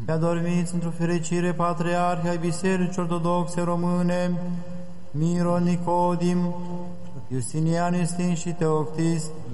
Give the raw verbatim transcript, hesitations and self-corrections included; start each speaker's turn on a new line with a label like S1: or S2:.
S1: Pe adormiți într-o fericire Patriarhi ai Bisericii Ortodoxe Române, Miron Nicodim, Justinian Iustin și Teoctist,